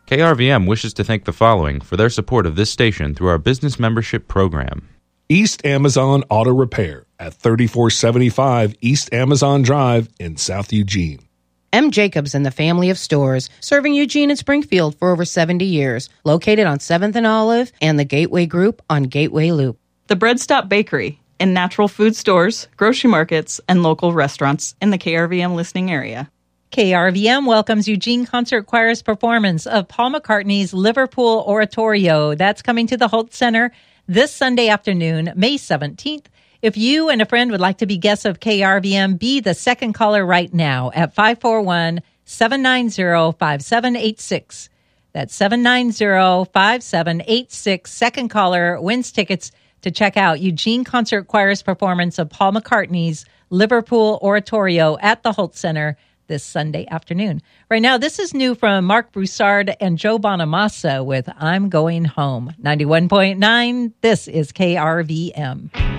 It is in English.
KRVM wishes to thank the following for their support of this station through our business membership program. East Amazon Auto Repair at 3475 East Amazon Drive in South Eugene. M. Jacobs and the family of stores, serving Eugene and Springfield for over 70 years, located on 7th and Olive and the Gateway Group on Gateway Loop. The Bread Stop Bakery, and natural food stores, grocery markets, and local restaurants in the KRVM listening area. KRVM welcomes Eugene Concert Choir's performance of Paul McCartney's Liverpool Oratorio. That's coming to the Holt Center this Sunday afternoon, May 17th. If you and a friend would like to be guests of KRVM, be the second caller right now at 541-790-5786. That's 790-5786. Second caller wins tickets to check out Eugene Concert Choir's performance of Paul McCartney's Liverpool Oratorio at the Holt Center this Sunday afternoon. Right now, this is new from Mark Broussard and Joe Bonamassa with I'm Going Home. 91.9, this is KRVM.